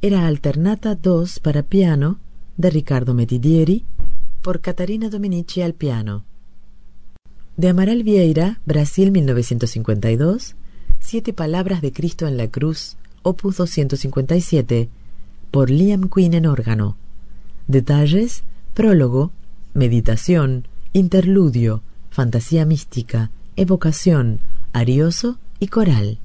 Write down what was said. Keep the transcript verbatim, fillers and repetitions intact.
era Alternata dos para piano de Riccardo Metidieri por Catarina Dominici al piano. De Amaral Vieira, Brasil mil novecientos cincuenta y dos, Siete palabras de Cristo en la cruz, opus doscientos cincuenta y siete, por Liam Quinn en órgano. Detalles: prólogo, meditación, interludio, fantasía mística, evocación, arioso y coral.